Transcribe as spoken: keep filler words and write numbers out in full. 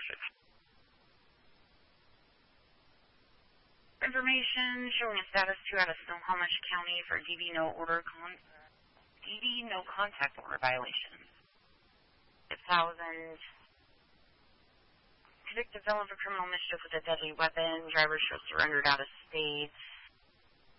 Perfect. Information showing a status two out of Snohomish County for D B no order con D B no contact order violation. Six thousand. Convicted felon for criminal mischief with a deadly weapon. Driver shows surrendered out of state.